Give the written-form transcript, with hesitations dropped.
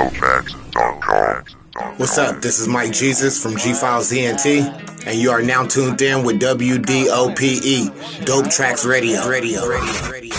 DopeTracks.com. What's up? This is Mike Jesus from G-Files ENT, and you are now tuned in with WDOPE, Dope Tracks Radio.